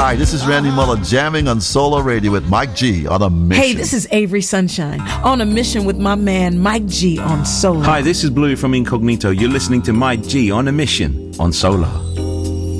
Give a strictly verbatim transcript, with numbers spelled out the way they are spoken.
Hi, this is Randy Muller jamming on Solar Radio with Mike G on a mission. Hey, this is Avery Sunshine on a mission with my man Mike G on Solar. Hi, this is Blue from Incognito. You're listening to Mike G on a mission on Solar.